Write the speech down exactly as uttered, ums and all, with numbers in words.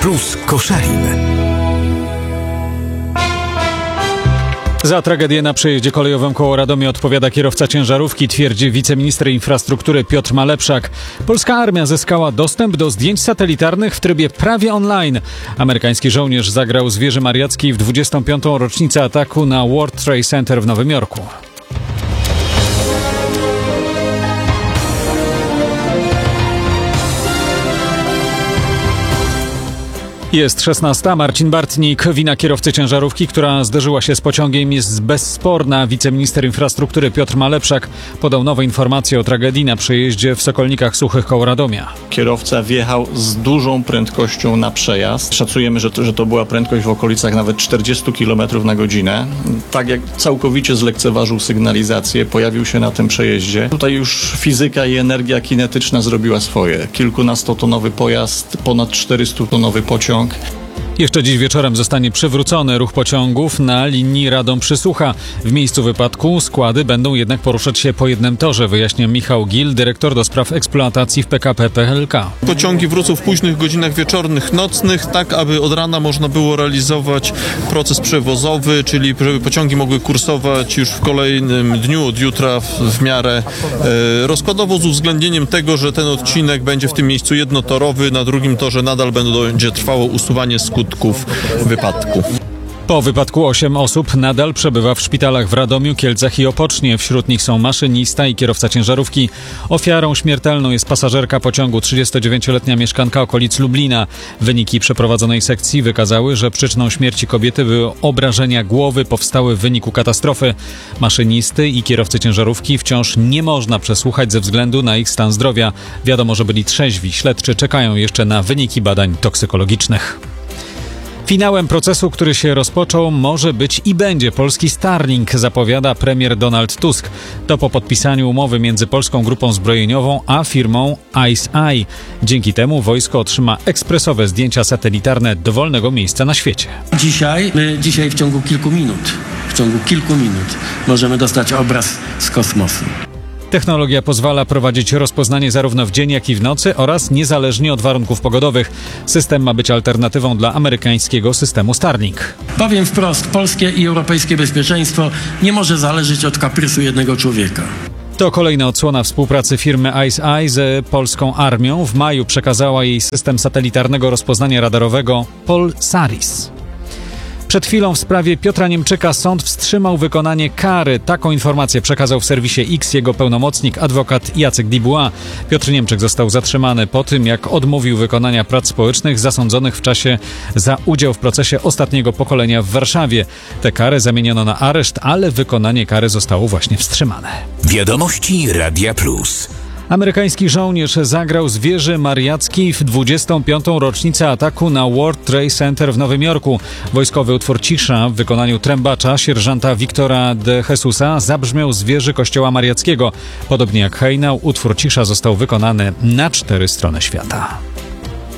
Plus Koszalin. Za tragedię na przejeździe kolejowym koło Radomia odpowiada kierowca ciężarówki, twierdzi wiceminister infrastruktury Piotr Malepszak. Polska armia zyskała dostęp do zdjęć satelitarnych w trybie prawie online. Amerykański żołnierz zagrał z wieży mariackiej w dwudziestą piątą rocznicę ataku na World Trade Center w Nowym Jorku. Jest szesnasta. Marcin Bartnik. Wina kierowcy ciężarówki, która zderzyła się z pociągiem, jest bezsporna. Wiceminister infrastruktury Piotr Malepszak podał nowe informacje o tragedii na przejeździe w Sokolnikach Suchych koło Radomia. Kierowca wjechał z dużą prędkością na przejazd. Szacujemy, że to, że to była prędkość w okolicach nawet czterdzieści kilometrów na godzinę. Tak jak całkowicie zlekceważył sygnalizację, pojawił się na tym przejeździe. Tutaj już fizyka i energia kinetyczna zrobiła swoje. Kilkunastotonowy pojazd, ponad czterystutonowy pociąg. Jeszcze dziś wieczorem zostanie przywrócony ruch pociągów na linii Radom-Przysłucha. W miejscu wypadku składy będą jednak poruszać się po jednym torze, wyjaśnia Michał Gil, dyrektor do spraw eksploatacji w P K P P L K. Pociągi wrócą w późnych godzinach wieczornych, nocnych, tak aby od rana można było realizować proces przewozowy, czyli żeby pociągi mogły kursować już w kolejnym dniu, od jutra w, w miarę e, rozkładowo, z uwzględnieniem tego, że ten odcinek będzie w tym miejscu jednotorowy, na drugim torze nadal będzie trwało usuwanie skutków wypadku. Po wypadku osiem osób nadal przebywa w szpitalach w Radomiu, Kielcach i Opocznie. Wśród nich są maszynista i kierowca ciężarówki. Ofiarą śmiertelną jest pasażerka pociągu, trzydziestodziewięcioletnia mieszkanka okolic Lublina. Wyniki przeprowadzonej sekcji wykazały, że przyczyną śmierci kobiety były obrażenia głowy powstałe w wyniku katastrofy. Maszynisty i kierowcy ciężarówki wciąż nie można przesłuchać ze względu na ich stan zdrowia. Wiadomo, że byli trzeźwi. Śledczy czekają jeszcze na wyniki badań toksykologicznych. Finałem procesu, który się rozpoczął, może być i będzie polski Starlink, zapowiada premier Donald Tusk. To po podpisaniu umowy między Polską Grupą Zbrojeniową a firmą ICEYE. Dzięki temu wojsko otrzyma ekspresowe zdjęcia satelitarne dowolnego miejsca na świecie. Dzisiaj, my dzisiaj w ciągu kilku minut, w ciągu kilku minut możemy dostać obraz z kosmosu. Technologia pozwala prowadzić rozpoznanie zarówno w dzień, jak i w nocy oraz niezależnie od warunków pogodowych. System ma być alternatywą dla amerykańskiego systemu Starlink. Powiem wprost, polskie i europejskie bezpieczeństwo nie może zależeć od kaprysu jednego człowieka. To kolejna odsłona współpracy firmy ICEYE z polską armią. W maju przekazała jej system satelitarnego rozpoznania radarowego Polaris. Przed chwilą w sprawie Piotra Niemczyka sąd wstrzymał wykonanie kary. Taką informację przekazał w serwisie X jego pełnomocnik, adwokat Jacek Dubois. Piotr Niemczyk został zatrzymany po tym, jak odmówił wykonania prac społecznych zasądzonych w czasie za udział w procesie ostatniego pokolenia w Warszawie. Tę karę zamieniono na areszt, ale wykonanie kary zostało właśnie wstrzymane. Wiadomości Radia Plus. Amerykański żołnierz zagrał z wieży mariackiej w dwudziestą piątą rocznicę ataku na World Trade Center w Nowym Jorku. Wojskowy utwór Cisza w wykonaniu trębacza sierżanta Wiktora de Jesusa zabrzmiał z wieży kościoła mariackiego. Podobnie jak hejnał, utwór Cisza został wykonany na cztery strony świata.